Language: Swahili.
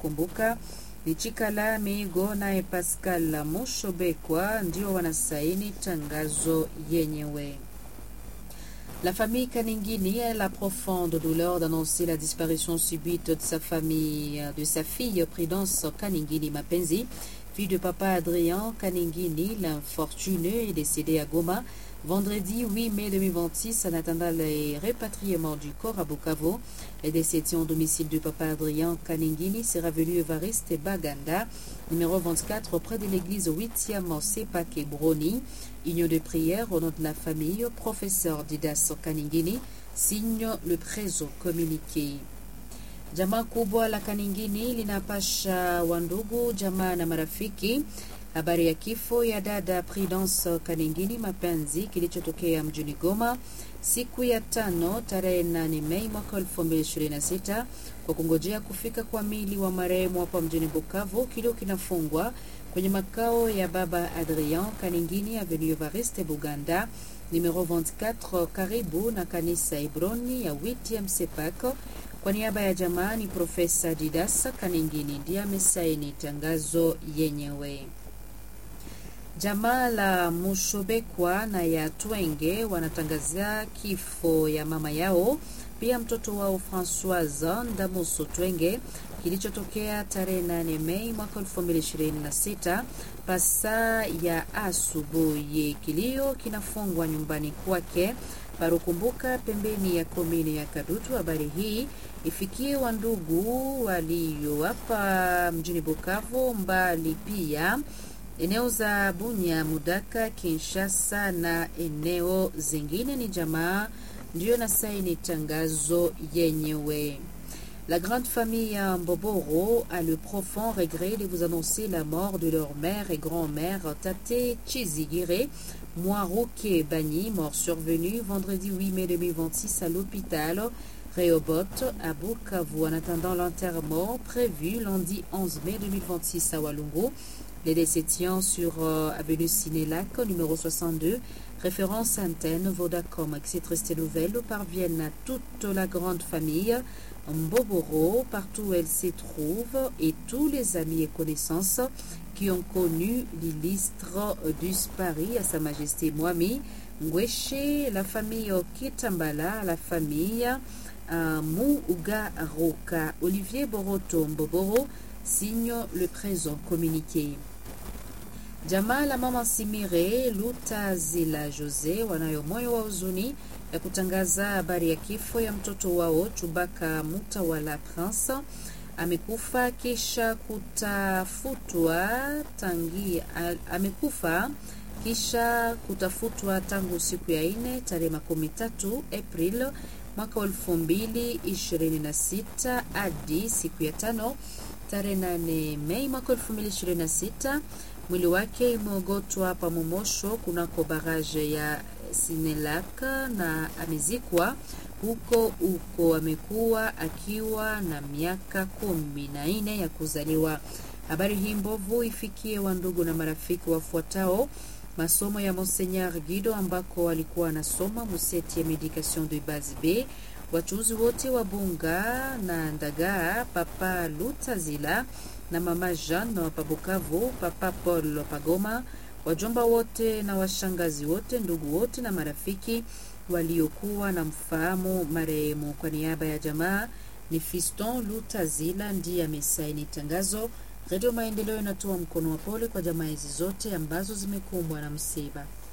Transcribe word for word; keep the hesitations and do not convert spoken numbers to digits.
kumbuka. Ni Chikala Migo na Pascal Mushobekwa ndio wanasaini tangazo yenyewe. La famille Kaningini a la profonde douleur d'annoncer la disparition subite de sa famille, de sa fille Prudence Kaningini Mapenzi, fille de papa Adrien Kaningini, l'infortuné, est décédé à Goma vendredi huit mai deux mille vingt-six en attendant le répatriement du corps à Bukavu. Elle est décédée au domicile du papa Adrien Kaningini, sera venu Evariste Baganda, numéro vingt-quatre, auprès de l'église huitième Sepak et Broni. Union de prière au nom de la famille, professeur Didas Kaningini signe le présent communiqué. Jamaa kubwa la Kaningini linapasha wandugu, jamaa na marafiki habari ya kifo ya dada Prudence Kaningini Mapenzi kilichotokea mjini Goma siku ya tano tarehe nane Mei mwaka elfu mbili ishirini na sita kwa kungojea kufika kwa mili wa marehemu hapa mjini Bukavu. Kilio kinafungwa kwenye makao ya baba Adrien Kaningini avenue Evariste Buganda numero vingt-quatre karibu na kanisa Ibroni ya huitième Sepak. Kwa niaba ya jamaa ni Profesa Didas Kaningini ndiye amesaini tangazo yenyewe. Jamaa la Mushobekwa na ya Twenge wanatangazia kifo ya mama yao pia mtoto wao Françoise Ndamuso Twenge kilichotokea tarehe nane Mei mwaka elfu mbili ishirini na sita pasa ya asubuhi. Kilio kinafungwa nyumbani kwake Parukumbuka pembeni ya komini ya Kadutu. Habari hii ifikie wandugu walio hapa mjini Bukavu, mbali pia eneo za Bunya, Mudaka, Kinshasa na eneo zingine. Ni jamaa ndio na saini tangazo yenyewe. La grande famille Mboboro a le profond regret de vous annoncer la mort de leur mère et grand-mère Tate Chizigire Moirouke Bani, mort survenu vendredi huit mai deux mille vingt-six à l'hôpital Rehoboth à Bukavu. En attendant l'enterrement prévu lundi onze mai deux mille vingt-six à Walungu, les décédients sur euh, avenue Sinelac, numéro soixante-deux, référence antenne Vodacom. Avec ces tristes nouvelles parviennent à toute la grande famille Mboboro, partout où elle se trouve, et tous les amis et connaissances qui ont connu l'illustre disparu, à Sa Majesté Mwami Ngweshe, la famille Kitambala, la famille euh, Mouga Roka. Olivier Boroto Mboboro signe le présent communiqué. Jamaa la mama Simire Luta Zila Jose wanayo moyo wa huzuni ya kutangaza habari ya kifo ya mtoto wao Chubaka Mutawala Prince. Amekufa kisha kutafutwa tangi amekufa kisha kutafutwa tangu siku ya ine tarehe makumi tatu Aprili mwaka elfu mbili ishirini na sita hadi siku ya tano tarehe nane Mei mwaka elfu mbili ishirini na sita. Mwili wake imeogotwa pa Momosho kunako baraje ya Sinelaka na amezikwa huko huko. Amekuwa akiwa na miaka kumi na nne ya kuzaliwa. Habari hii mbovu ifikie wandugu na marafiki wafuatao masomo ya Monseigneur Guido ambako alikuwa anasoma museti ya Medication de Base B, wachuzi wote wa Bunga na Ndagaa, papa Lutazila na mama Jeanne wa Bukavu, papa Paul Pagoma, wajomba wote na washangazi wote, ndugu wote na marafiki waliokuwa na mfahamu marehemu. Kwa niaba ya jamaa ni Fiston Lutazila ndiye amesaini tangazo. Radio Maendeleo inatoa mkono wa pole kwa jamaa hizi zote ambazo zimekumbwa na msiba.